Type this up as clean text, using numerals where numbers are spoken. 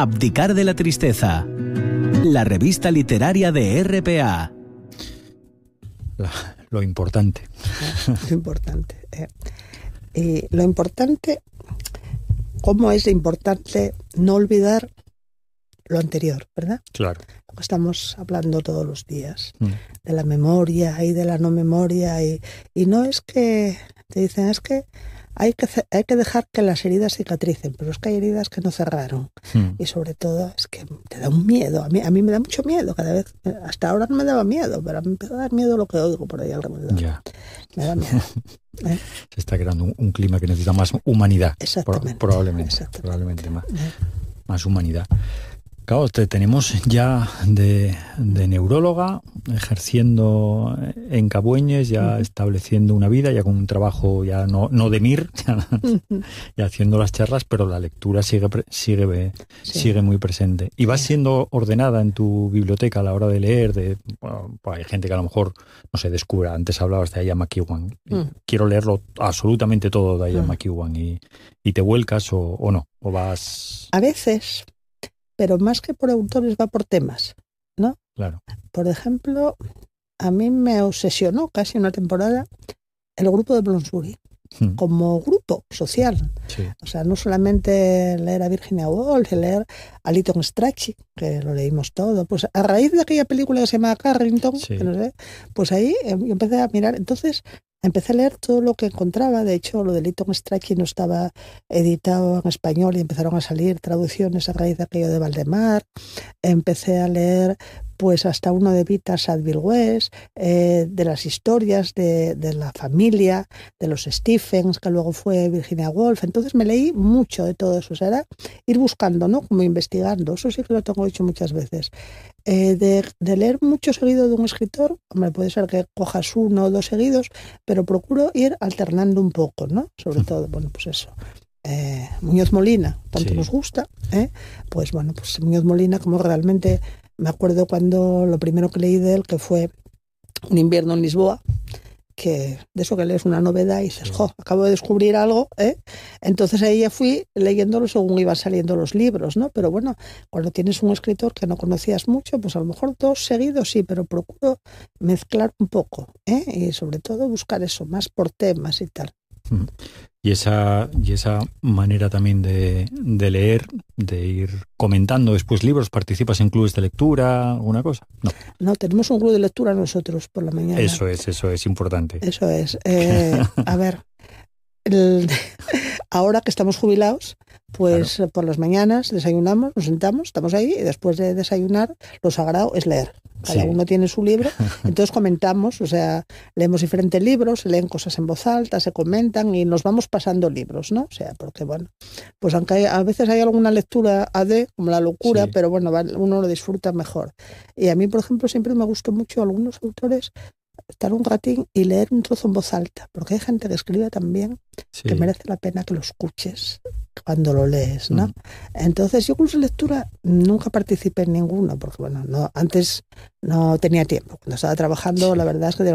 Abdicar de la tristeza. La revista literaria de RPA. Lo importante. Lo importante. Lo importante, cómo es importante no olvidar lo anterior, ¿verdad? Claro. Lo que estamos hablando todos los días, de la memoria y de la no memoria. Y no es que te dicen, es que hay que dejar que las heridas cicatricen, pero es que hay heridas que no cerraron. Y sobre todo es que te da un miedo. A mí me da mucho miedo cada vez. Hasta ahora no me daba miedo, pero a mí me empieza a dar miedo lo que oigo por ahí alrededor. Ya. Me da miedo. Se está creando un clima que necesita más humanidad. Exactamente. Probablemente más humanidad. Claro, te tenemos ya de neuróloga, ejerciendo en Cabueñes, ya estableciendo una vida, ya con un trabajo ya no de MIR, ya haciendo las charlas, pero la lectura sigue muy presente. Y vas siendo ordenada en tu biblioteca a la hora de leer. Hay gente que a lo mejor no se descubra. Antes hablabas de Ian McEwan. Quiero leerlo absolutamente todo de Ian McEwan. ¿Y te vuelcas o no? ¿O vas...? A veces... pero más que por autores va por temas, ¿no? Claro. Por ejemplo, a mí me obsesionó casi una temporada el grupo de Bloomsbury, como grupo social. Sí. O sea, no solamente leer a Virginia Woolf, leer a Lytton Strachey, que lo leímos todo. Pues a raíz de aquella película que se llama Carrington, que no sé, pues ahí yo empecé a mirar. Entonces empecé a leer todo lo que encontraba. De hecho, lo de Lytton Strachey no estaba editado en español y empezaron a salir traducciones a raíz de aquello de Valdemar. Empecé a leer pues hasta uno de Vita Sackville West, de las historias de la familia, de los Stephens, que luego fue Virginia Woolf. Entonces me leí mucho de todo eso. O sea, era ir buscando, ¿no? Como investigando. Eso sí que lo tengo hecho muchas veces. De leer mucho seguido de un escritor, hombre, puede ser que cojas uno o dos seguidos, pero procuro ir alternando un poco, ¿no? Sobre todo, bueno, pues eso. Muñoz Molina, tanto nos gusta, pues bueno, pues Muñoz Molina, como realmente me acuerdo cuando lo primero que leí de él, que fue Un invierno en Lisboa, que de eso que lees una novedad y dices, acabo de descubrir algo, entonces ahí ya fui leyéndolo según iban saliendo los libros, ¿no? Pero bueno, cuando tienes un escritor que no conocías mucho, pues a lo mejor dos seguidos sí, pero procuro mezclar un poco, y sobre todo buscar eso, más por temas y tal. Y esa manera también de leer, de ir comentando después libros, ¿participas en clubes de lectura, alguna cosa? No, tenemos un club de lectura nosotros por la mañana. Eso es importante. Eso es. A ver, ahora que estamos jubilados, pues claro, por las mañanas desayunamos, nos sentamos, estamos ahí y después de desayunar lo sagrado es leer. Cada uno tiene su libro, entonces comentamos, o sea, leemos diferentes libros, se leen cosas en voz alta, se comentan y nos vamos pasando libros, ¿no? O sea, porque bueno, pues aunque a veces hay alguna lectura como la locura, pero bueno, uno lo disfruta mejor. Y a mí, por ejemplo, siempre me gustó mucho algunos autores estar un ratín y leer un trozo en voz alta, porque hay gente que escribe también que merece la pena que lo escuches cuando lo lees, ¿no? Entonces yo cursos de lectura nunca participé en ninguno, porque bueno, antes no tenía tiempo. Cuando estaba trabajando, la verdad es que